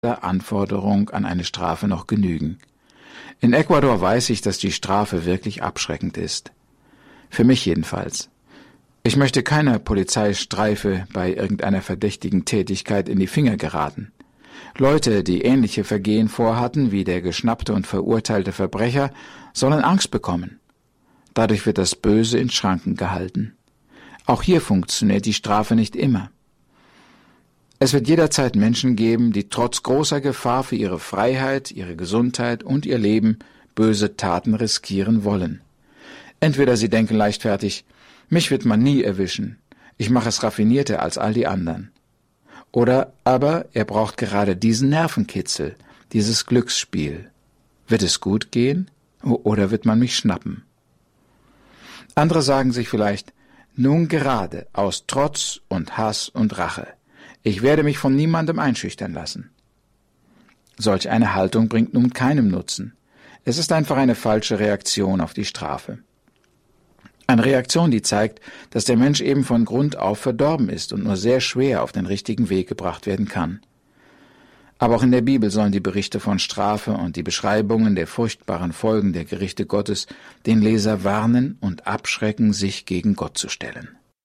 Anforderung an eine Strafe noch genügen. In Ecuador weiß ich, dass die Strafe wirklich abschreckend ist. Für mich jedenfalls. Ich möchte keiner Polizeistreife bei irgendeiner verdächtigen Tätigkeit in die Finger geraten. Leute, die ähnliche Vergehen vorhatten wie der geschnappte und verurteilte Verbrecher, sollen Angst bekommen. Dadurch wird das Böse in Schranken gehalten. Auch hier funktioniert die Strafe nicht immer. Es wird jederzeit Menschen geben, die trotz großer Gefahr für ihre Freiheit, ihre Gesundheit und ihr Leben böse Taten riskieren wollen. Entweder sie denken leichtfertig, mich wird man nie erwischen, ich mache es raffinierter als all die anderen. Oder aber er braucht gerade diesen Nervenkitzel, dieses Glücksspiel. Wird es gut gehen oder wird man mich schnappen? Andere sagen sich vielleicht, nun gerade aus Trotz und Hass und Rache. Ich werde mich von niemandem einschüchtern lassen. Solch eine Haltung bringt nun keinem Nutzen. Es ist einfach eine falsche Reaktion auf die Strafe. Eine Reaktion, die zeigt, dass der Mensch eben von Grund auf verdorben ist und nur sehr schwer auf den richtigen Weg gebracht werden kann. Aber auch in der Bibel sollen die Berichte von Strafe und die Beschreibungen der furchtbaren Folgen der Gerichte Gottes den Leser warnen und abschrecken, sich gegen Gott zu stellen.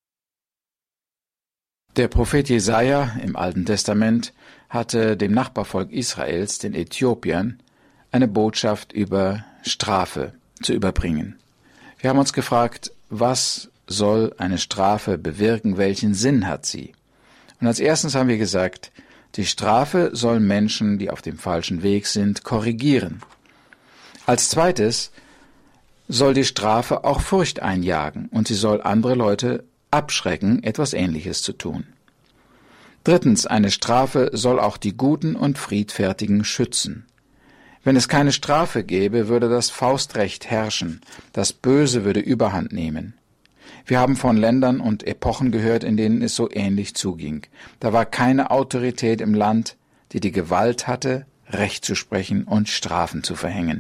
Der Prophet Jesaja im Alten Testament hatte dem Nachbarvolk Israels, den Äthiopiern, eine Botschaft über Strafe zu überbringen. Wir haben uns gefragt, was soll eine Strafe bewirken, welchen Sinn hat sie? Und als erstes haben wir gesagt, die Strafe soll Menschen, die auf dem falschen Weg sind, korrigieren. Als zweites soll die Strafe auch Furcht einjagen und sie soll andere Leute abschrecken, etwas Ähnliches zu tun. Drittens, eine Strafe soll auch die Guten und Friedfertigen schützen. Wenn es keine Strafe gäbe, würde das Faustrecht herrschen, das Böse würde Überhand nehmen. Wir haben von Ländern und Epochen gehört, in denen es so ähnlich zuging. Da war keine Autorität im Land, die die Gewalt hatte, Recht zu sprechen und Strafen zu verhängen.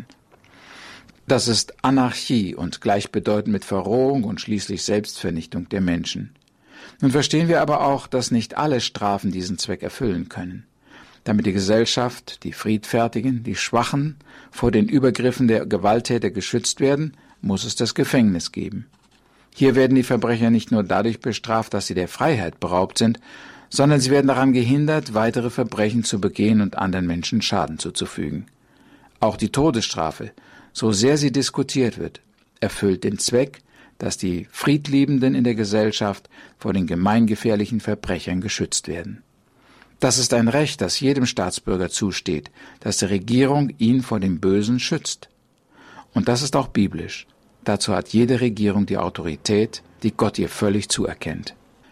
Das ist Anarchie und gleichbedeutend mit Verrohung und schließlich Selbstvernichtung der Menschen. Nun verstehen wir aber auch, dass nicht alle Strafen diesen Zweck erfüllen können. Damit die Gesellschaft, die Friedfertigen, die Schwachen vor den Übergriffen der Gewalttäter geschützt werden, muss es das Gefängnis geben. Hier werden die Verbrecher nicht nur dadurch bestraft, dass sie der Freiheit beraubt sind, sondern sie werden daran gehindert, weitere Verbrechen zu begehen und anderen Menschen Schaden zuzufügen. Auch die Todesstrafe, so sehr sie diskutiert wird, erfüllt den Zweck, dass die Friedliebenden in der Gesellschaft vor den gemeingefährlichen Verbrechern geschützt werden. Das ist ein Recht, das jedem Staatsbürger zusteht, dass die Regierung ihn vor dem Bösen schützt. Und das ist auch biblisch. Dazu hat jede Regierung die Autorität, die Gott ihr völlig zuerkennt.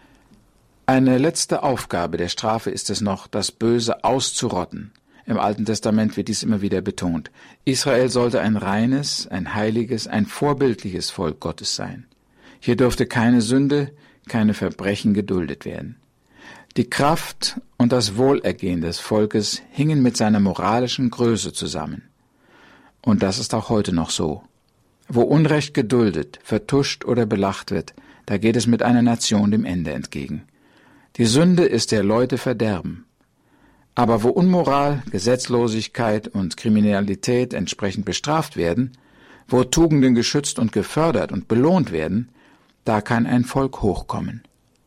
Eine letzte Aufgabe der Strafe ist es noch, das Böse auszurotten. Im Alten Testament wird dies immer wieder betont. Israel sollte ein reines, ein heiliges, ein vorbildliches Volk Gottes sein. Hier durfte keine Sünde, keine Verbrechen geduldet werden. Die Kraft und das Wohlergehen des Volkes hingen mit seiner moralischen Größe zusammen. Und das ist auch heute noch so. Wo Unrecht geduldet, vertuscht oder belacht wird, da geht es mit einer Nation dem Ende entgegen. Die Sünde ist der Leute Verderben. Aber wo Unmoral, Gesetzlosigkeit und Kriminalität entsprechend bestraft werden, wo Tugenden geschützt und gefördert und belohnt werden, da kann ein Volk hochkommen.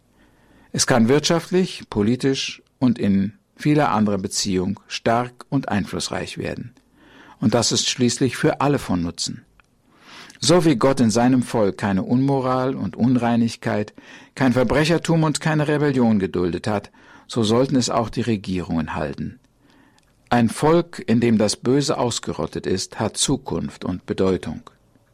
Es kann wirtschaftlich, politisch und in vieler anderer Beziehung stark und einflussreich werden. Und das ist schließlich für alle von Nutzen. So wie Gott in seinem Volk keine Unmoral und Unreinigkeit, kein Verbrechertum und keine Rebellion geduldet hat, so sollten es auch die Regierungen halten. Ein Volk, in dem das Böse ausgerottet ist, hat Zukunft und Bedeutung.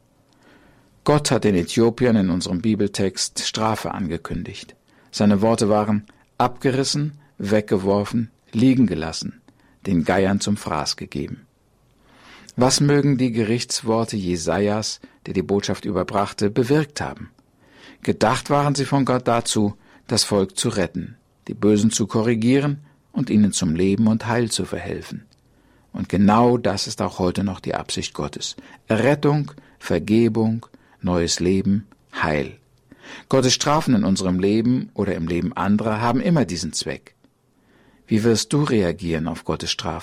Gott hat den Äthiopiern in unserem Bibeltext Strafe angekündigt. Seine Worte waren: abgerissen, weggeworfen, liegen gelassen, den Geiern zum Fraß gegeben. Was mögen die Gerichtsworte Jesajas, der die Botschaft überbrachte, bewirkt haben? Gedacht waren sie von Gott dazu, das Volk zu retten, die Bösen zu korrigieren und ihnen zum Leben und Heil zu verhelfen. Und genau das ist auch heute noch die Absicht Gottes. Errettung, Vergebung, neues Leben, Heil. Gottes Strafen in unserem Leben oder im Leben anderer haben immer diesen Zweck. Wie wirst du reagieren auf Gottes Strafe?